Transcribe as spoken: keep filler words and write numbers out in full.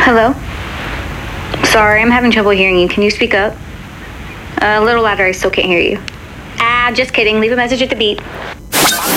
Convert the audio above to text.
Hello? Sorry, I'm having trouble hearing you. Can you speak up? A little louder, I still can't hear you. Ah, just kidding. Leave a message at the beep.